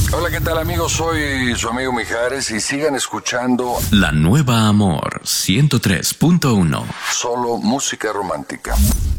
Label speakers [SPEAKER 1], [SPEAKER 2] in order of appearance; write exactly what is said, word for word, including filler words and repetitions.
[SPEAKER 1] Hola, ¿qué tal amigos? Soy su amigo Mijares y sigan escuchando
[SPEAKER 2] La Nueva Amor ciento tres punto uno.
[SPEAKER 1] solo música romántica.